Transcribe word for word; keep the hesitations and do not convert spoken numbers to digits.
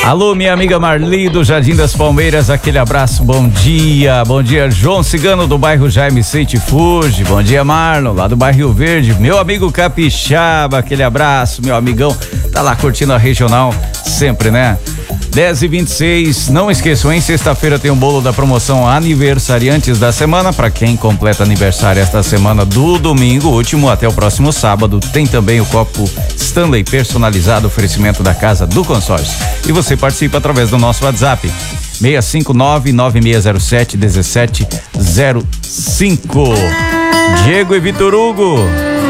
Alô, minha amiga Marli do Jardim das Palmeiras, aquele abraço, bom dia. Bom dia, João Cigano do bairro Jaime Seite Fuji. Bom dia, Marlon, lá do bairro Rio Verde. Meu amigo Capixaba, aquele abraço, meu amigão, tá lá curtindo a regional sempre, né? dez e vinte e seis, não esqueçam, em sexta-feira tem um bolo da promoção aniversariantes da semana, para quem completa aniversário esta semana do domingo último até o próximo sábado. Tem também o copo Stanley personalizado, oferecimento da Casa do Consórcio. E você participa através do nosso WhatsApp, seis cinco nove, nove seis zero sete, um sete zero cinco. Diego e Vitor Hugo,